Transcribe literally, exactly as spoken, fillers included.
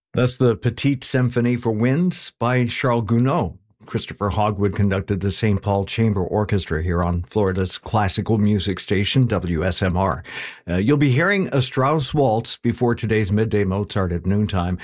That's the Petite Symphony for Winds by Charles Gounod. Christopher Hogwood conducted the Saint Paul Chamber Orchestra here on Florida's classical music station, W S M R. Uh, you'll be hearing a Strauss waltz before today's Midday Mozart at noontime.